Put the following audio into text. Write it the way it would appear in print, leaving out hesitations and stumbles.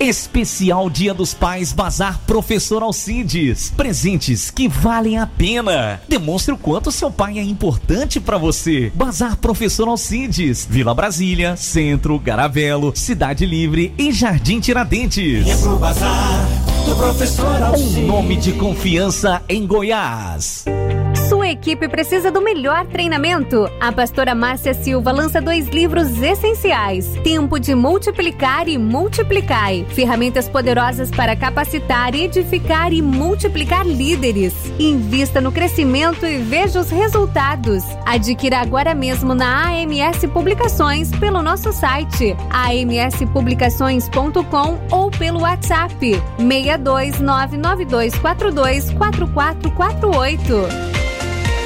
Especial Dia dos Pais Bazar Professor Alcides. Presentes que valem a pena. Demonstre o quanto seu pai é importante pra você. Bazar Professor Alcides, Vila Brasília, Centro, Garavelo, Cidade Livre e Jardim Tiradentes. É pro Bazar do Professor Alcides. Um nome de confiança em Goiás. Sua equipe precisa do melhor treinamento? A pastora Márcia Silva lança 2 livros essenciais: Tempo de Multiplicar e Multiplicai. Ferramentas poderosas para capacitar, edificar e multiplicar líderes. Invista no crescimento e veja os resultados. Adquira agora mesmo na AMS Publicações pelo nosso site amspublicações.com ou pelo WhatsApp 62992424448.